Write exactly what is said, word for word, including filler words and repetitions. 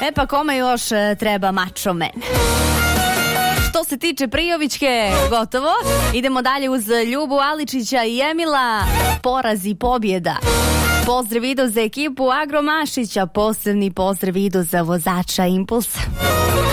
E pa kome još treba mačo men? Što se tiče Prijovićke, gotovo. Idemo dalje uz Ljubu Aličića i Emila. Poraz i pobjeda. Pozdrav idu za ekipu Agromašića. Posebni pozdrav idu za vozača Impulsa.